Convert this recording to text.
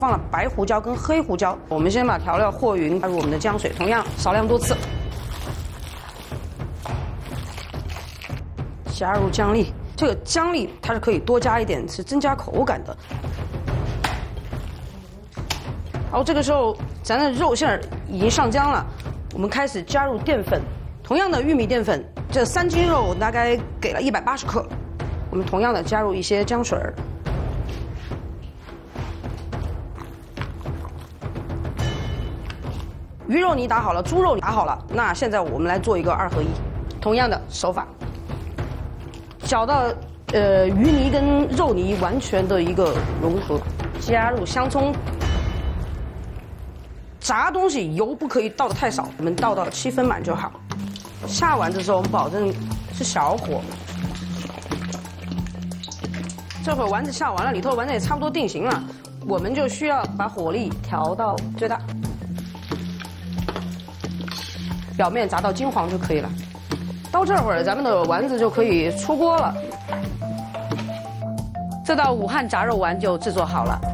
放了白胡椒跟黑胡椒。我们先把调料和匀，加入我们的姜水，同样少量多次。加入姜粒，这个姜粒它是可以多加一点，是增加口感的。好，这个时候咱的肉馅儿已经上浆了，我们开始加入淀粉。同样的玉米淀粉，这3斤肉我大概给了180克。我们同样的加入一些姜水儿。鱼肉你打好了，猪肉你打好了，那现在我们来做一个2合1，同样的手法。搅到鱼泥跟肉泥完全的一个融合，加入香葱。炸东西油不可以倒得太少，我们倒到7分满就好。下丸子之后，我们保证是小火。这会儿丸子下完了，里头的丸子也差不多定型了，我们就需要把火力调到最大，表面炸到金黄就可以了。到这会儿，咱们的丸子就可以出锅了。这道武汉炸肉丸就制作好了。